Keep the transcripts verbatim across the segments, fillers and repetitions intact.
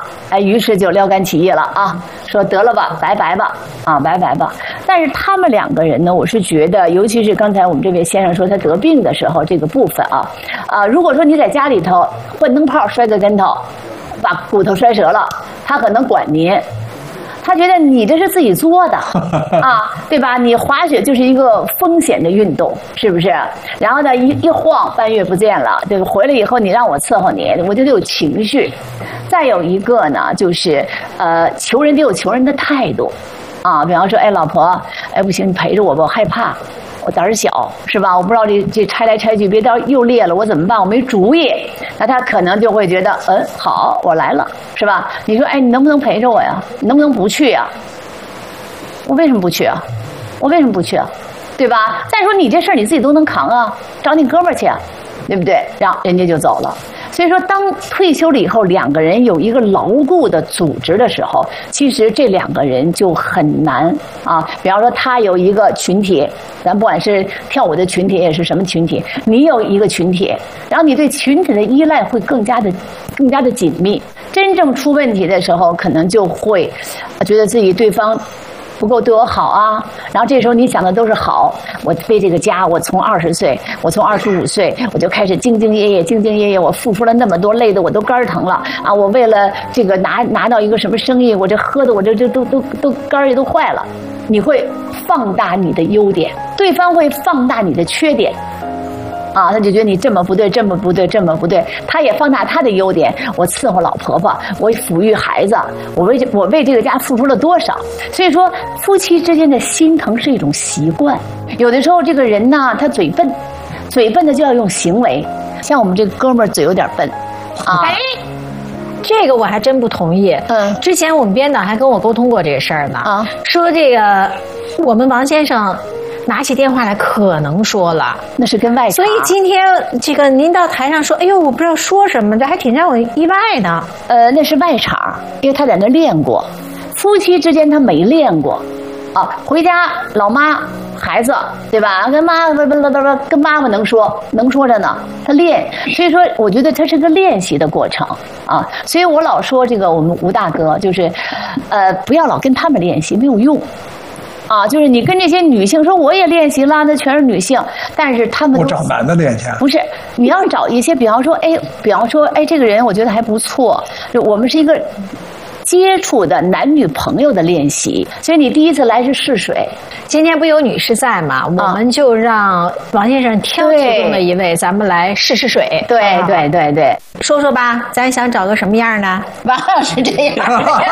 哎，于是就撩竿起义了啊，说得了吧，拜拜吧，啊，拜拜吧。但是他们两个人呢，我是觉得，尤其是刚才我们这位先生说他得病的时候这个部分啊，啊，如果说你在家里头换灯泡摔个跟头，把骨头摔折了，他可能管您。他觉得你这是自己作的啊，对吧？你滑雪就是一个风险的运动，是不是？然后呢，一一晃半月不见了，对吧？回来以后你让我伺候你，我就得有情绪。再有一个呢，就是呃，求人得有求人的态度啊。比方说，哎，老婆，哎，不行，你陪着我吧，我害怕。我胆儿小，是吧？我不知道这这拆来拆去，别到又裂了，我怎么办？我没主意。那他可能就会觉得，嗯，好，我来了，是吧？你说，哎，你能不能陪着我呀？你能不能不去呀？我为什么不去啊？我为什么不去啊？对吧？再说你这事儿你自己都能扛啊，找你哥们儿去啊，对不对？让人家就走了。所以说，当退休了以后，两个人有一个牢固的组织的时候，其实这两个人就很难啊。比方说，他有一个群体，咱不管是跳舞的群体，也是什么群体，你有一个群体，然后你对群体的依赖会更加的、更加的紧密。真正出问题的时候，可能就会觉得自己对方不够对我好啊，然后这时候你想的都是好，我为这个家，我从二十岁，我从二十五岁，我就开始兢兢业业，兢兢业业，我付出了那么多，累得我都肝疼了啊！我为了这个拿拿到一个什么生意，我这喝的我这这都都都肝也都坏了。你会放大你的优点，对方会放大你的缺点。啊，他就觉得你这么不对，这么不对，这么不对，他也放大他的优点。我伺候老婆婆，我抚育孩子，我为我为这个家付出了多少？所以说，夫妻之间的心疼是一种习惯。有的时候，这个人呢，他嘴笨，嘴笨的就要用行为。像我们这个哥们儿嘴有点笨，啊。 哎，这个我还真不同意。 嗯， 之前我们编导还跟我沟通过这个事儿呢。 啊， 说这个我们王先生拿起电话来可能说了， 那是跟外场。 所以今天这个您到台上说，哎呦，我不知道说什么，这还挺让我意外的。 呃，那是外场，因为他在那练过。夫妻之间他没练过，啊，回家老妈孩子对吧？跟妈不不不不跟妈妈能说能说着呢，他练。所以说，我觉得他是个练习的过程啊。所以我老说这个我们吴大哥就是，呃，不要老跟他们练习，没有用。啊，就是你跟这些女性说，我也练习啦，那全是女性，但是他们我找男的练去。 不是，你要找一些，比方说，哎，比方说，哎，这个人我觉得还不错，就我们是一个接触的男女朋友的练习，所以你第一次来是试水。 今天不有女士在嘛，我们就让王先生挑其中的一位，咱们来试试水。 对对对对， 说说吧，咱想找个什么样的？ 王老师这样。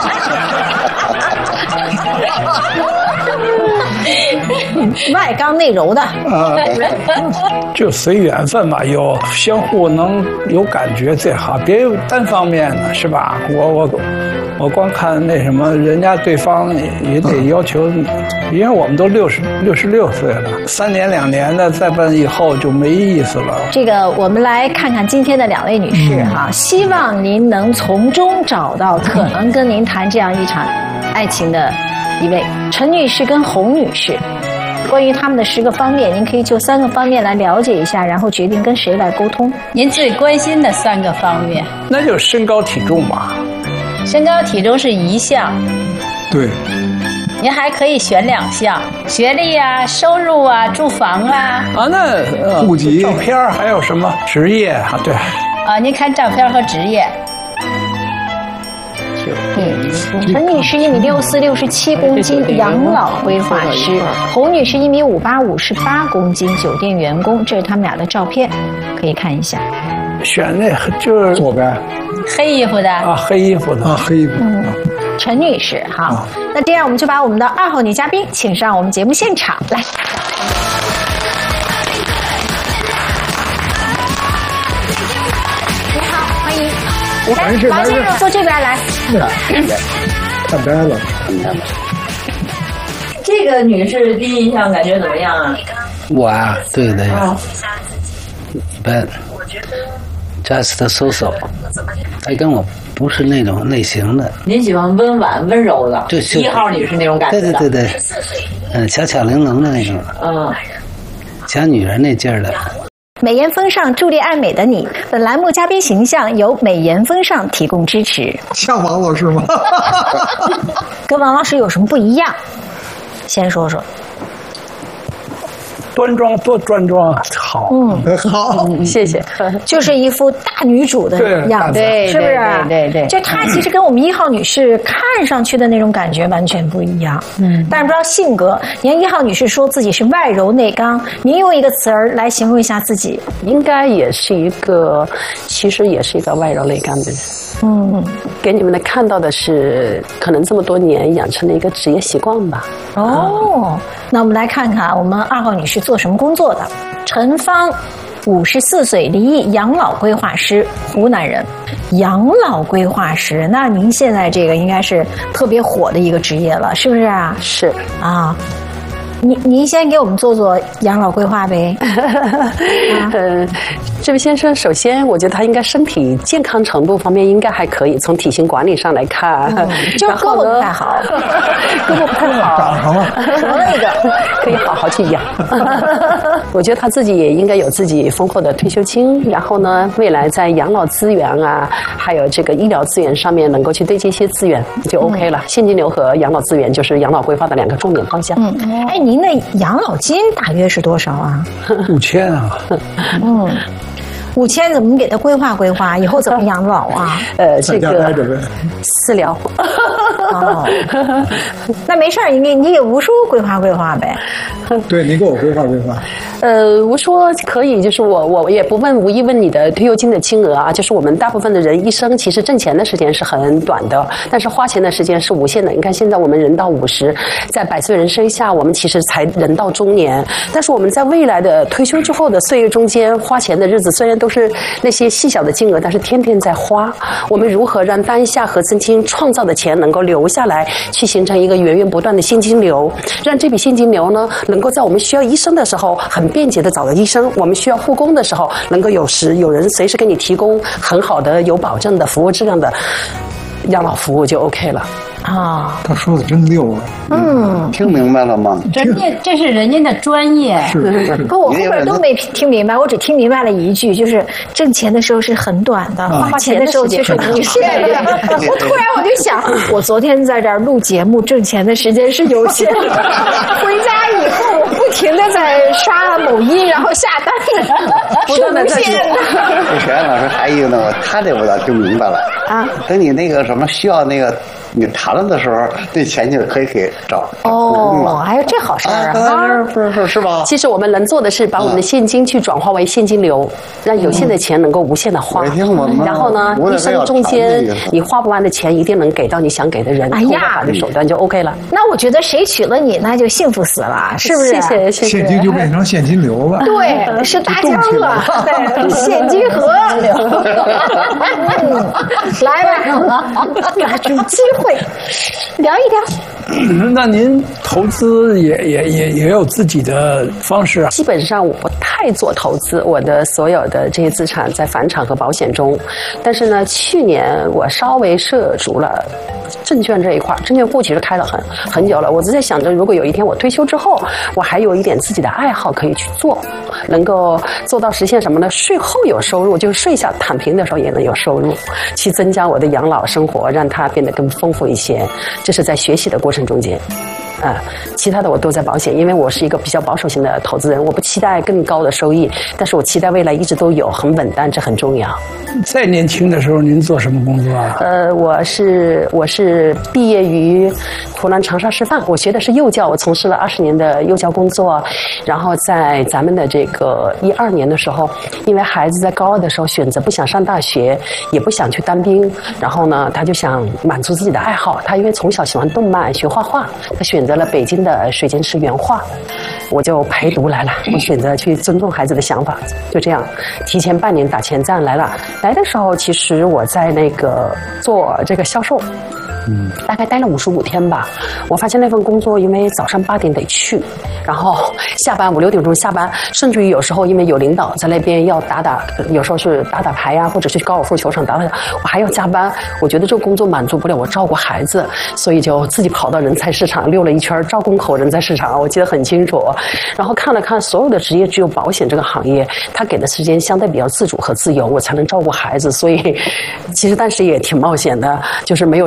外刚内柔的， 啊，就随缘分吧，有相互能有感觉最好，别有单方面的，是吧？我我我光看那什么，人家对方也得要求，因为我们都六十六十六岁了，三年两年的再办以后就没意思了。 这个我们来看看今天的两位女士哈，嗯、希望您能从中找到可能跟您谈这样一场爱情的一位陈女士跟洪女士。关于他们的十个方面，您可以就三个方面来了解一下，然后决定跟谁来沟通。 您最关心的三个方面， 那就是身高体重吧。 身高体重是一项， 对。 您还可以选两项，学历啊、收入啊、住房啊。 啊，那呃， 户籍、 照片还有什么职业啊？对。 啊，您看照片和职业。 嗯，陈女士一米六四，六十七公斤，养老规划师；洪女士一米五八，五十八公斤，酒店员工。这是他们俩的照片，可以看一下。 选那就是左边， 黑衣服的啊，黑衣服的啊，黑衣服。 嗯，陈女士，好，啊、那这样我们就把我们的二号女嘉宾请上我们节目现场来。你好，欢迎。来，王先生坐这边来。 看呆了。 这个女士第一印象感觉怎么样啊？ 我啊，对的呀，一般 ，just so so， 她跟我不是那种类型的。 您喜欢温婉温柔的， 就一号女士那种感觉的。对对对对，嗯，巧巧玲珑的那种， 嗯， 小女人那劲儿的。 美颜风尚，助力爱美的你。本栏目嘉宾形象由美颜风尚提供支持。 像王老师吗？ 跟王老师有什么不一样？先说说。 端庄多端庄，好， 嗯， 好， 谢谢。就是一副大女主的样子， 对， 是不是？ 对对对， 就她其实跟我们一号女士看上去的那种感觉完全不一样。嗯，但是不知道性格。您一号女士说自己是外柔内刚，您用一个词儿来形容一下自己。 应该也是一个，其实也是一个外柔内刚的人。嗯，给你们的看到的是可能这么多年养成的一个职业习惯吧。 哦，那我们来看看我们二号女士做什么工作的。陈芳，五十四岁，离异，养老规划师，湖南人。养老规划师，那您现在这个应该是特别火的一个职业了，是不是啊？ 是啊。您您先给我们做做养老规划呗。 啊、呃，这位先生，首先我觉得他应该身体健康程度方面应该还可以，从体型管理上来看， 嗯、就胳膊不太好， 胳膊不太好， 长上了， 长了一个， 可以好好去养。我觉得他自己也应该有自己丰厚的退休金，然后呢，未来在养老资源啊，还有这个医疗资源上面能够去对接一些资源，就 OK 了。嗯、现金流和养老资源就是养老规划的两个重点方向。 嗯，哎。您的养老金大约是多少啊？ 五千啊。 嗯，五千怎么给他规划规划？以后怎么养老啊？ 呃，这个私聊。 哦，那没事儿，你给你给吴叔规划规划呗。 对，你给我规划规划。 呃，吴说可以，就是我我也不问无意问你的退休金的金额啊，就是我们大部分的人一生其实挣钱的时间是很短的，但是花钱的时间是无限的。你看现在我们人到五十，在百岁人生下，我们其实才人到中年，但是我们在未来的退休之后的岁月中间，花钱的日子虽然都是那些细小的金额，但是天天在花。我们如何让当下和曾经创造的钱能够留下来，去形成一个源源不断的现金流，让这笔现金流呢，能够在我们需要医生的时候很便捷的找到医生，我们需要护工的时候能够有时有人随时给你提供很好的有保证的服务质量的养老服务就 OK 了。 啊， 他说的真溜啊！ 嗯，听明白了吗？ 人家这是人家的专业。 是是。 可我后边都没听明白，我只听明白了一句，就是挣钱的时候是很短的， 嗯、 花钱的时候却是无限的。我突然我就想，我昨天在这儿录节目，挣钱的时间是有限的，回家以后我不停的在刷某音，然后下单，是无限的。 以前老师还有一个呢，他这我倒听明白了啊。等你那个什么需要那个。你谈了的时候，这钱就可以给找哦，还有这好事儿啊！ 不是不是是吧？ 其实我们能做的是把我们的现金去转化为现金流，让有限的钱能够无限的花。然后呢，一生中间你花不完的钱，一定能给到你想给的人。 哎呀， 法律手段就 OK 了。 那我觉得谁娶了你，那就幸福死了，是不是？ 谢谢谢谢。 现金就变成现金流了。 对，是大江了，对，现金河。嗯，来吧，抓住机会。聊一聊。 那您投资也也也也有自己的方式啊？ 基本上我不太做投资，我的所有的这些资产在房产和保险中。但是呢，去年我稍微涉足了证券这一块，证券户其实开了很很久了。我只在想着，如果有一天我退休之后，我还有一点自己的爱好可以去做，能够做到实现什么呢？税后有收入，就是睡下躺平的时候也能有收入，去增加我的养老生活，让它变得更丰富一些。这是在学习的过程中间。啊，其他的我都在保险，因为我是一个比较保守型的投资人，我不期待更高的收益，但是我期待未来一直都有很稳当，这很重要。 在年轻的时候，您做什么工作啊？ 呃，我是我是毕业于湖南长沙师范，我学的是幼教，我从事了二十年的幼教工作，然后在咱们的这个一二年的时候，因为孩子在高二的时候选择不想上大学，也不想去当兵，然后呢，他就想满足自己的爱好，他因为从小喜欢动漫，学画画，他选择了北京的水晶池原画，我就陪读来了，我选择去尊重孩子的想法，就这样提前半年打前站来了。来的时候，其实我在那个做这个销售，嗯，大概待了五十五天吧。我发现那份工作，因为早上八点得去， 然后下班五六点钟下班，甚至于有时候因为有领导在那边要打打，有时候是打打牌呀、啊，或者是去高尔夫球场打打，我还要加班。我觉得这个工作满足不了我照顾孩子，所以就自己跑到人才市场溜了一圈，赵公口人才市场，我记得很清楚。然后看了看所有的职业，只有保险这个行业，他给的时间相对比较自主和自由，我才能照顾孩子。所以其实但是也挺冒险的，就是没有